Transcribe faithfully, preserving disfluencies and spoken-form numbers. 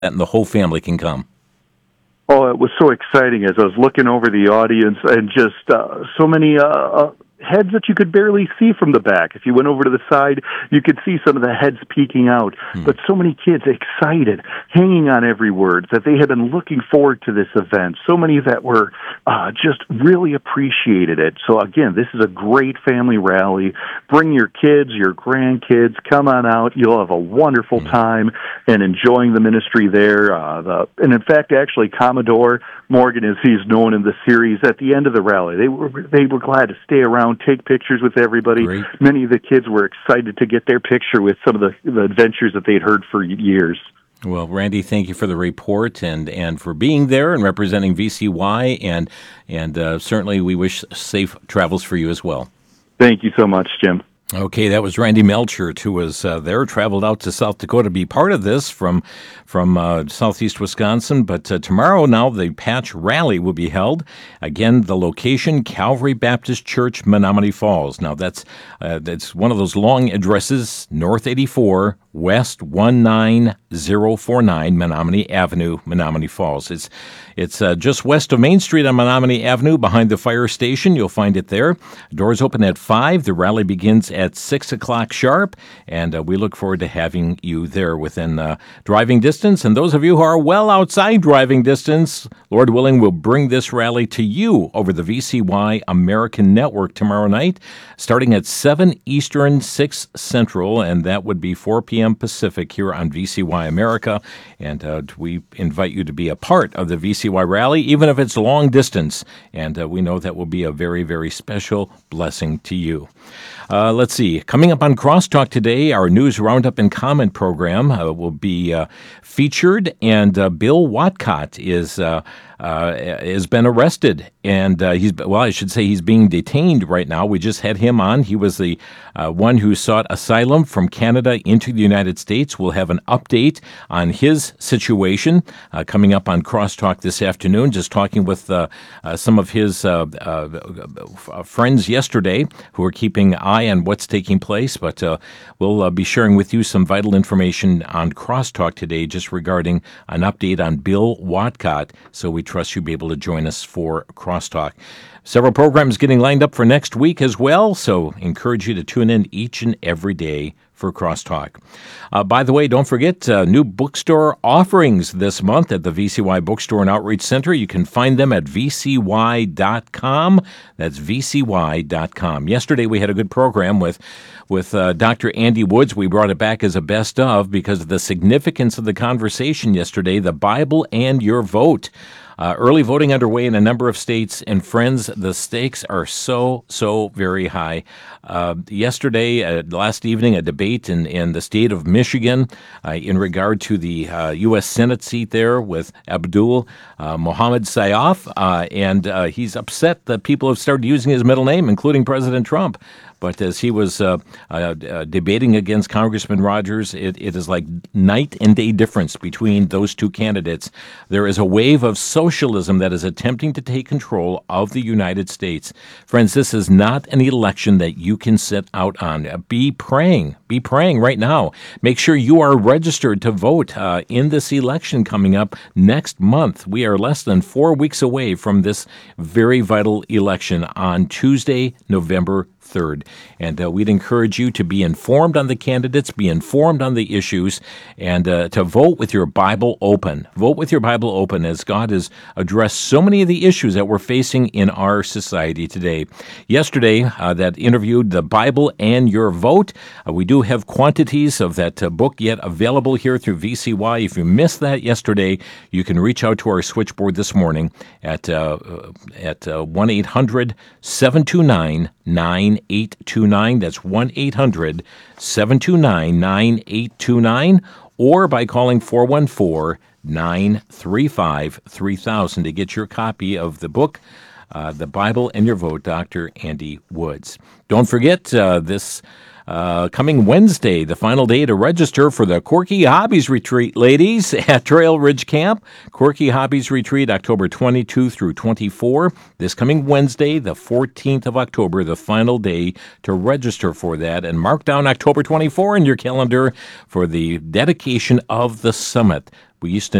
and the whole family can come. Oh, it was so exciting as I was looking over the audience and just uh, so many uh, uh, heads that you could barely see from the back. If you went over to the side, you could see some of the heads peeking out. Hmm. But so many kids excited, hanging on every word, that they had been looking forward to this event. So many that were uh, just really appreciated it. So again, this is a great family rally. Bring your kids, your grandkids, come on out. You'll have a wonderful hmm. time and enjoying the ministry there. Uh, the, and in fact, actually, Commodore Morgan, as he's known in the series, at the end of the rally, they were they were glad to stay around, take pictures with everybody. Great. Many of the kids were excited to get their picture with some of the, the adventures that they'd heard for years. Well, Randy, thank you for the report and, and for being there and representing V C Y, and and uh, certainly we wish safe travels for you as well. Thank you so much, Jim. Okay, that was Randy Melchert, who was uh, there, traveled out to South Dakota to be part of this from from uh, southeast Wisconsin. But uh, tomorrow now the Patch Rally will be held. Again, the location, Calvary Baptist Church, Menomonee Falls. Now, that's uh, that's one of those long addresses, North eighty-four, West one nine zero four nine, Menomonee Avenue, Menomonee Falls. It's It's uh, just west of Main Street on Menomonee Avenue, behind the fire station. You'll find it there. Doors open at five. The rally begins at six o'clock sharp, and uh, we look forward to having you there within uh, driving distance. And those of you who are well outside driving distance, Lord willing, we'll bring this rally to you over the V C Y American Network tomorrow night, starting at seven Eastern, six Central, and that would be four p.m. Pacific here on V C Y America. And uh, we invite you to be a part of the V C Y rally, even if it's long distance. And uh, we know that will be a very, very special blessing to you. Uh, let's see. Coming up on Crosstalk today, our News Roundup and Comment program uh, will be uh, featured, and uh, Bill Watcott is uh, uh, has been arrested, and uh, he's well, I should say he's being detained right now. We just had him on. He was the uh, one who sought asylum from Canada into the United States. We'll have an update on his situation uh, coming up on Crosstalk this afternoon. Just talking with uh, uh, some of his uh, uh, friends yesterday who are keeping an eye on what's taking place, but uh, we'll uh, be sharing with you some vital information on Crosstalk today just regarding an update on Bill Watcott, so we trust you'll be able to join us for Crosstalk. Several programs getting lined up for next week as well, so encourage you to tune in each and every day for Crosstalk. Uh, by the way, don't forget uh, new bookstore offerings this month at the V C Y Bookstore and Outreach Center. You can find them at v c y dot com. That's v c y dot com. Yesterday we had a good program with with uh, Doctor Andy Woods. We brought it back as a best of because of the significance of the conversation yesterday, the Bible and your vote. Uh, early voting underway in a number of states, and friends, the stakes are so, so very high. Uh, yesterday, uh, last evening, a debate in, in the state of Michigan uh, in regard to the uh, U S Senate seat there with Abdul uh, Mohammed Sayyaf, uh, and uh, he's upset that people have started using his middle name, including President Trump. But as he was uh, uh, uh, debating against Congressman Rogers, it, it is like night and day difference between those two candidates. There is a wave of socialism that is attempting to take control of the United States. Friends, this is not an election that you can sit out on. Be praying. Be praying right now. Make sure you are registered to vote uh, in this election coming up next month. We are less than four weeks away from this very vital election on Tuesday, November third. And uh, we'd encourage you to be informed on the candidates, be informed on the issues, and uh, to vote with your Bible open. Vote with your Bible open, as God has addressed so many of the issues that we're facing in our society today. Yesterday, uh, that interviewed the Bible and your vote. Uh, we do have quantities of that uh, book yet available here through V C Y. If you missed that yesterday, you can reach out to our switchboard this morning at uh, at uh, one eight hundred seven two nine nine eight two nine. That's one eight hundred seven two nine nine eight two nine, or by calling four one four nine three five three thousand to get your copy of the book, uh, The Bible and Your Vote, Doctor Andy Woods. Don't forget uh, this Uh, coming Wednesday, the final day to register for the Quirky Hobbies Retreat, ladies, at Trail Ridge Camp. Quirky Hobbies Retreat, October twenty-second through twenty-fourth. This coming Wednesday, the fourteenth of October, the final day to register for that. And mark down October twenty-fourth in your calendar for the dedication of the summit. We used to